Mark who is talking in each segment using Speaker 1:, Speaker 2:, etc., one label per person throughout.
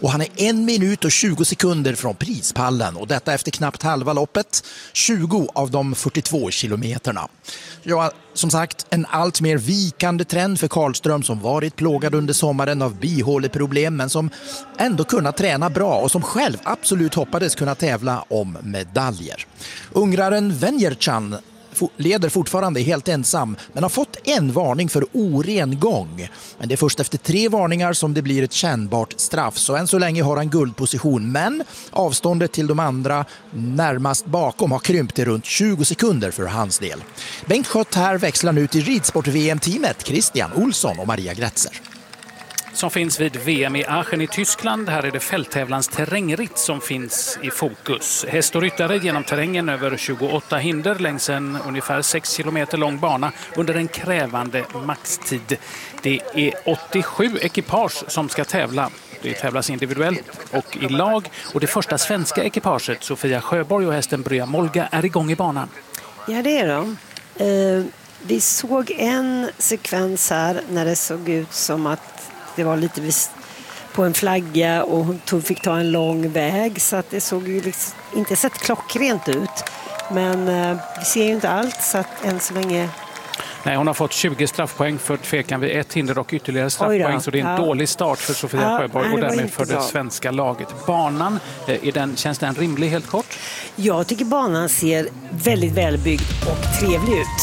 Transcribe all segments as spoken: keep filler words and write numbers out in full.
Speaker 1: och han är en minut och tjugo sekunder från prispallen och detta efter knappt halva loppet, tjugo av de fyrtiotvå kilometerna. Ja, som sagt, en allt mer vikande trend för Karlström som varit plågad under sommaren av bihåleproblem men som ändå kunnat träna bra och som själv absolut hoppades kunna tävla om medaljer. Ungraren Venjercan leder fortfarande helt ensam men har fått en varning för oren gång. Men det är först efter tre varningar som det blir ett kännbart straff. Så än så länge har han guldposition, men avståndet till de andra närmast bakom har krympt till runt tjugo sekunder för hans del. Bengt Schött här växlar nu till ridsport-V M-teamet Christian Olsson och Maria Grätzer.
Speaker 2: Som finns vid V M i Aachen i Tyskland. Här är det fälttävlans terrängritt som finns i fokus. Häst och ryttare genom terrängen över tjugoåtta hinder längs en ungefär sex kilometer lång bana under en krävande maxtid. Det är åttiosju ekipage som ska tävla. Det tävlas individuellt och i lag. Och det första svenska ekipaget, Sofia Sjöborg och hästen Brya Molga, är igång i banan.
Speaker 3: Ja, det är de. Uh, vi såg en sekvens här när det såg ut som att det var lite på en flagga och hon fick ta en lång väg, så att det såg ju liksom inte sett klockrent ut. Men uh, vi ser ju inte allt, så att än så länge...
Speaker 2: Nej, hon har fått tjugo straffpoäng för tvekan vid ett hinder och ytterligare straffpoäng, så det är en ja. dålig start för Sofia ja, Sjöborg nej, och därmed för det svenska laget. Banan, är den, känns den rimlig helt kort?
Speaker 3: Jag tycker banan ser väldigt välbyggd och trevlig ut.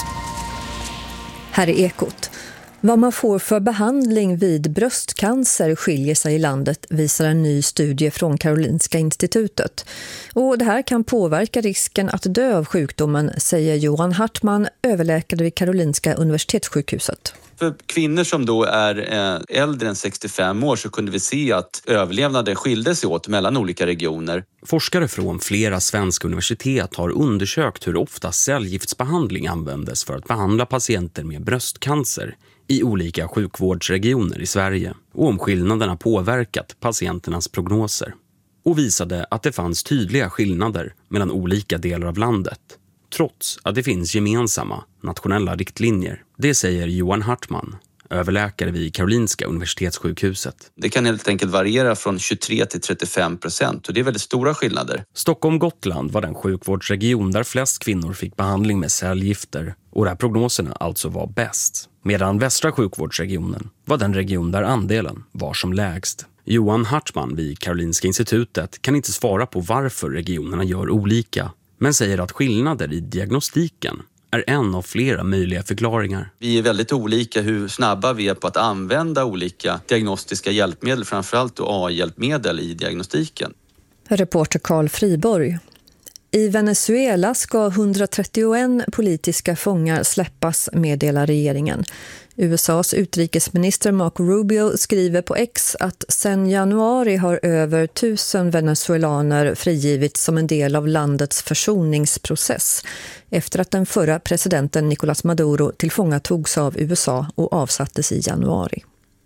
Speaker 4: Här är Ekot. Vad man får för behandling vid bröstcancer skiljer sig i landet, visar en ny studie från Karolinska institutet. Och det här kan påverka risken att dö av sjukdomen, säger Johan Hartman, överläkare vid Karolinska universitetssjukhuset.
Speaker 5: För kvinnor som då är äldre än sextiofem år så kunde vi se att överlevnaden skilde sig åt mellan olika regioner.
Speaker 6: Forskare från flera svenska universitet har undersökt hur ofta cellgiftsbehandling användes för att behandla patienter med bröstcancer i olika sjukvårdsregioner i Sverige och om skillnaderna påverkat patienternas prognoser. Och visade att det fanns tydliga skillnader mellan olika delar av landet, trots att det finns gemensamma nationella riktlinjer. Det säger Johan Hartman, överläkare vid Karolinska universitetssjukhuset.
Speaker 5: Det kan helt enkelt variera från tjugotre till trettiofem procent och det är väldigt stora skillnader.
Speaker 6: Stockholm-Gotland var den sjukvårdsregion där flest kvinnor fick behandling med cellgifter och där prognoserna alltså var bäst. Medan västra sjukvårdsregionen var den region där andelen var som lägst. Johan Hartman vid Karolinska institutet kan inte svara på varför regionerna gör olika, men säger att skillnader i diagnostiken är en av flera möjliga förklaringar.
Speaker 5: Vi är väldigt olika hur snabba vi är på att använda olika diagnostiska hjälpmedel, framförallt A I-hjälpmedel i diagnostiken.
Speaker 4: Reporter Carl Friborg. I Venezuela ska hundratrettioen politiska fångar släppas, meddelar regeringen. U S A:s utrikesminister Marco Rubio skriver på X att sedan januari har över tusen venezuelaner frigivits som en del av landets försoningsprocess efter att den förra presidenten Nicolás Maduro tillfångatogs av U S A och avsattes i januari.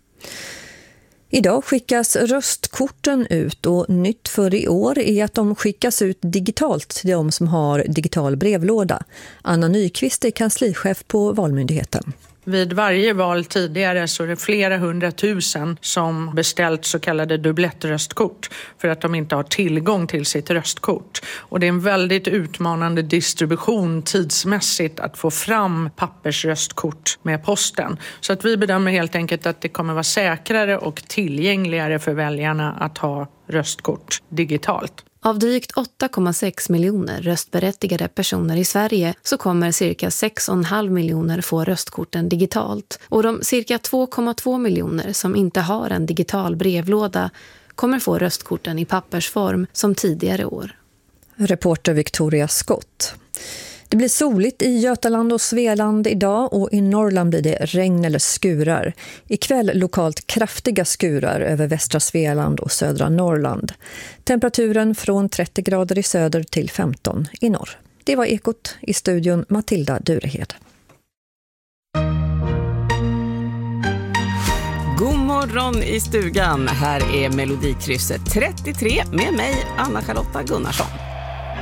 Speaker 4: Idag skickas röstkorten ut och nytt för i år är att de skickas ut digitalt till de som har digital brevlåda. Anna Nyqvist är kanslichef på Valmyndigheten.
Speaker 7: Vid varje val tidigare så är det flera hundratusen som beställt så kallade dubblettröstkort för att de inte har tillgång till sitt röstkort. Och det är en väldigt utmanande distribution tidsmässigt att få fram pappersröstkort med posten. Så att vi bedömer helt enkelt att det kommer vara säkrare och tillgängligare för väljarna att ha röstkort digitalt.
Speaker 8: Av drygt åtta komma sex miljoner röstberättigade personer i Sverige så kommer cirka sex komma fem miljoner få röstkorten digitalt. Och de cirka två komma två miljoner som inte har en digital brevlåda kommer få röstkorten i pappersform som tidigare år.
Speaker 4: Reporter Victoria Scott. Det blir soligt i Götaland och Svealand idag och i Norrland blir det regn eller skurar. Ikväll lokalt kraftiga skurar över västra Svealand och södra Norrland. Temperaturen från trettio grader i söder till femton i norr. Det var Ekot, i studion Matilda Durehed.
Speaker 9: God morgon i stugan. Här är Melodikrysset trettiotre med mig, Anna-Charlotta Gunnarsson.